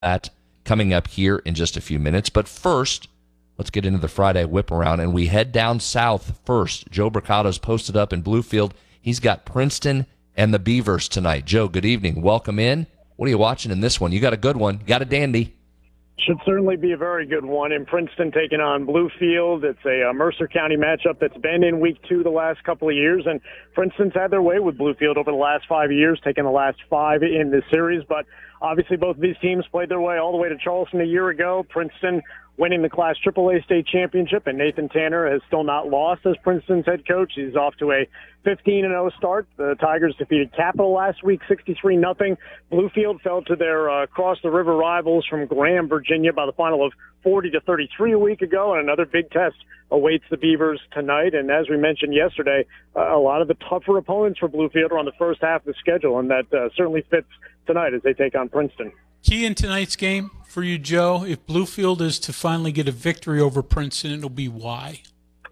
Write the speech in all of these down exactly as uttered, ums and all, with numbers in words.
that coming up here in just a few minutes. But first, let's get into the Friday whip around, and we head down south first. Joe Bricato's posted up in Bluefield. He's got Princeton and the Beavers tonight. Joe, good evening. Welcome in. What are you watching in this one? You got a good one. You got a dandy. Should certainly be a very good one. In Princeton taking on Bluefield. It's a uh, Mercer County matchup that's been in week two the last couple of years, and Princeton's had their way with Bluefield over the last five years, taking the last five in this series. But obviously both of these teams played their way all the way to Charleston a year ago. Princeton winning the Class triple A state championship, and Nathan Tanner has still not lost as Princeton's head coach. He's off to a fifteen and oh start. The Tigers defeated Capital last week, sixty-three nothing. Bluefield fell to their uh, across-the-river rivals from Graham, Virginia, by the final of forty to thirty-three a week ago, and another big test awaits the Beavers tonight. And as we mentioned yesterday, uh, a lot of the tougher opponents for Bluefield are on the first half of the schedule, and that uh, certainly fits tonight as they take on Princeton. Key in tonight's game for you, Joe, if Bluefield is to finally get a victory over Princeton, it'll be why?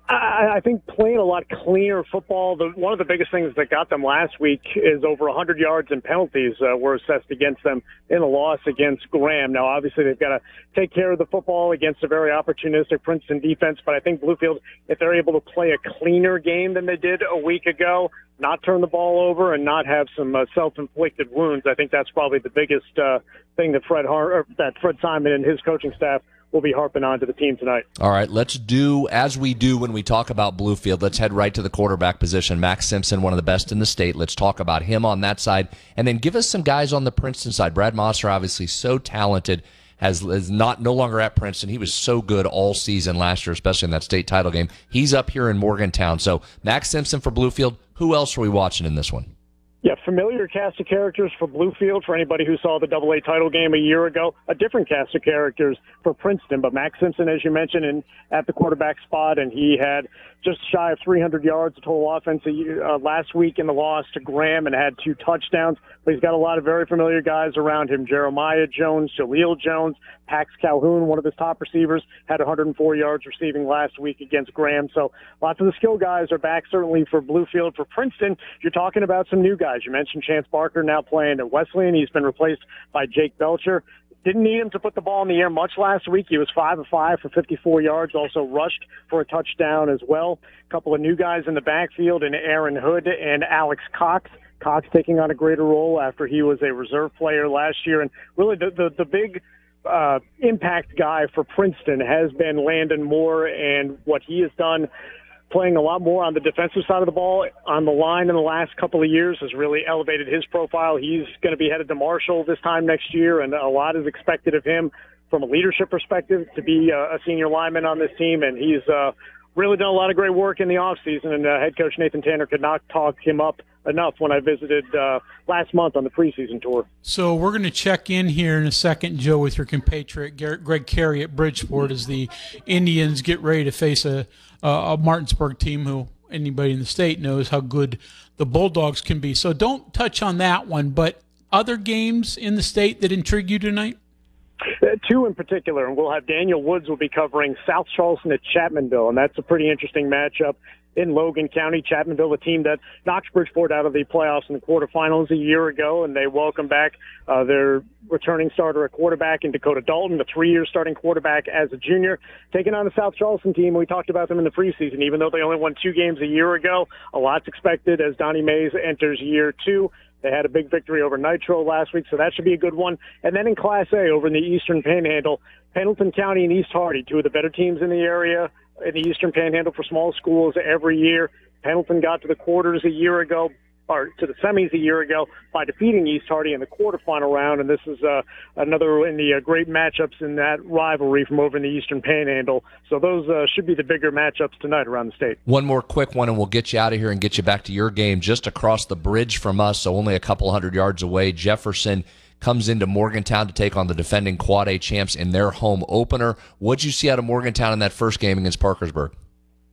I, I think playing a lot cleaner football. The, one of the biggest things that got them last week is over one hundred yards in penalties uh, were assessed against them in a loss against Graham. Now, obviously, they've got to take care of the football against a very opportunistic Princeton defense, but I think Bluefield, if they're able to play a cleaner game than they did a week ago, not turn the ball over and not have some uh, self-inflicted wounds, I think that's probably the biggest uh, thing that Fred Har- or that Fred Simon and his coaching staff will be harping on to the team tonight. All right, let's do as we do when we talk about Bluefield. Let's head right to the quarterback position. Max Simpson, one of the best in the state. Let's talk about him on that side. And then give us some guys on the Princeton side. Brad Mosser, obviously so talented, has is not no longer at Princeton. He was so good all season last year, especially in that state title game. He's up here in Morgantown. So Max Simpson for Bluefield. Who else are we watching in this one? Yeah, familiar cast of characters for Bluefield, for anybody who saw the double A title game a year ago. A different cast of characters for Princeton, but Max Simpson, as you mentioned, in, at the quarterback spot, and he had just shy of three hundred yards of total offense uh, last week in the loss to Graham and had two touchdowns. But he's got a lot of very familiar guys around him. Jeremiah Jones, Jaleel Jones, Pax Calhoun, one of his top receivers, had one hundred four yards receiving last week against Graham. So lots of the skill guys are back, certainly for Bluefield. For Princeton, you're talking about some new guys. You mentioned Chance Barker now playing at Wesleyan. He's been replaced by Jake Belcher. Didn't need him to put the ball in the air much last week. He was five of five for fifty-four yards, also rushed for a touchdown as well. A couple of new guys in the backfield, and Aaron Hood and Alex Cox. Cox taking on a greater role after he was a reserve player last year. And really the, the, the big uh, impact guy for Princeton has been Landon Moore, and what he has done playing a lot more on the defensive side of the ball on the line in the last couple of years has really elevated his profile. He's going to be headed to Marshall this time next year, and a lot is expected of him from a leadership perspective to be a, a senior lineman on this team, and he's uh, really done a lot of great work in the offseason, and uh, head coach Nathan Tanner could not talk him up enough when I visited uh, last month on the preseason tour. So we're going to check in here in a second, Joe, with your compatriot Garrett, Greg Carey at Bridgeport as the Indians get ready to face a, a Martinsburg team who anybody in the state knows how good the Bulldogs can be. So don't touch on that one, but other games in the state that intrigue you tonight? Uh, two in particular, and we'll have Daniel Woods will be covering South Charleston at Chapmanville, and that's a pretty interesting matchup in Logan County. Chapmanville, a team that knocked Bridgeport out of the playoffs in the quarterfinals a year ago, and they welcome back uh, their returning starter at quarterback in Dakota Dalton, the three-year starting quarterback as a junior, taking on the South Charleston team. We talked about them in the preseason. Even though they only won two games a year ago, a lot's expected as Donnie Mays enters year two. They had a big victory over Nitro last week, so that should be a good one. And then in Class A, over in the Eastern Panhandle, Pendleton County and East Hardy, two of the better teams in the area in the Eastern Panhandle for small schools every year. Pendleton got to the quarters a year ago, or to the semis a year ago, by defeating East Hardy in the quarterfinal round, and this is uh, another in the uh, great matchups in that rivalry from over in the Eastern Panhandle. So those uh, should be the bigger matchups tonight around the state. One more quick one, and we'll get you out of here and get you back to your game just across the bridge from us, so only a couple hundred yards away. Jefferson comes into Morgantown to take on the defending Quad A champs in their home opener. What'd you see out of Morgantown in that first game against Parkersburg? Yeah,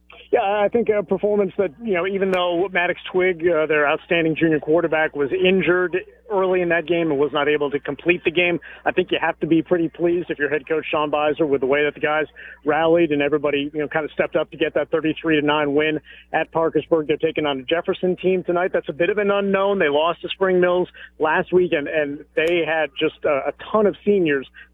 I think a performance that, you know, even though Maddox Twig, uh, their outstanding junior quarterback, was injured early in that game and was not able to complete the game, I think you have to be pretty pleased if you're head coach Sean Beiser with the way that the guys rallied and everybody, you know, kind of stepped up to get that thirty-three to nine win at Parkersburg. They're taking on a Jefferson team tonight. That's a bit of an unknown. They lost to Spring Mills last week, and, and they had just a, a ton of seniors